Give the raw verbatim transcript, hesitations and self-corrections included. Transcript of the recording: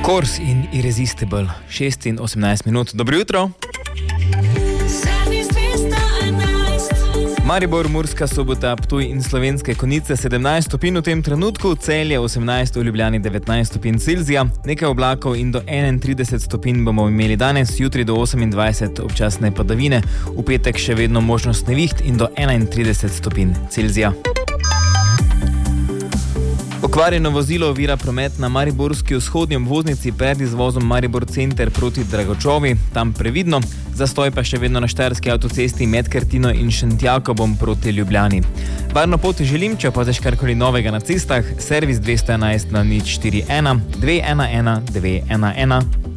Kors in Irresistible, šest in osemnajst minut. Dobro jutro. Maribor, Murska Sobota, Ptuj in Slovenske Konjice sedemnajst stopinj v tem trenutku, Celje osemnajst, v Ljubljani devetnajst stopinj Celzija, nekaj oblakov in do enaintrideset stopinj bomo imeli danes, jutri do osemindvajset občasne padavine, v petek še vedno možnost neviht in do enaintrideset stopinj Celzija. Okvarjeno vozilo ovira promet na mariborski vzhodni obvoznici pred izvozom Maribor Center proti Dragočovi, tam previdno, zastoj pa še vedno na štajerski avtocesti med Kertino in Šentjakobom proti Ljubljani. Varno pot želim, če opaziš karkoli novega na cestah, servis dvesto enajst na nič štiri ena dve ena ena dve ena ena.